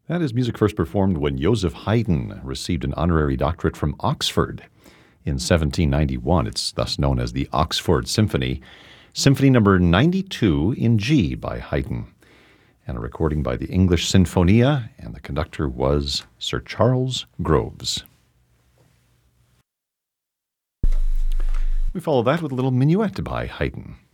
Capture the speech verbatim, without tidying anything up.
That is music first performed when Joseph Haydn received an honorary doctorate from Oxford in seventeen ninety-one. It's thus known as the Oxford Symphony. Symphony number ninety-two in G by Haydn, and a recording by the English Sinfonia, and the conductor was Sir Charles Groves. We follow that with a little minuet by Haydn.